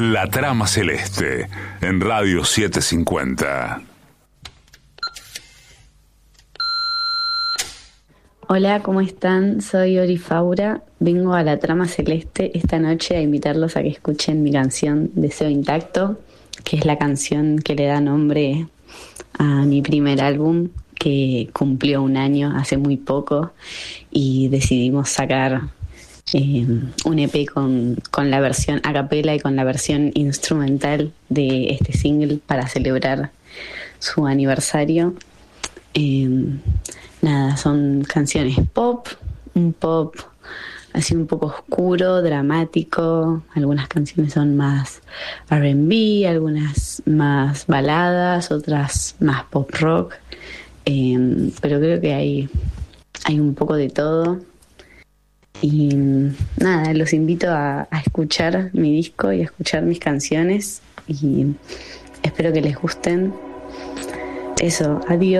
La Trama Celeste, en Radio 750. Hola, ¿cómo están? Soy Ori Faura. Vengo a La Trama Celeste esta noche a invitarlos a que escuchen mi canción Deseo Intacto, que es la canción que le da nombre a mi primer álbum, que cumplió 1 año hace muy poco, y decidimos sacar un EP con la versión a capela y con la versión instrumental de este single para celebrar su aniversario. Nada, son canciones pop, un pop así un poco oscuro, dramático. Algunas canciones son más R&B, algunas más baladas, otras más pop rock. Pero creo que hay un poco de todo. Y nada, los invito a escuchar mi disco y a escuchar mis canciones. Y espero que les gusten. Eso, adiós.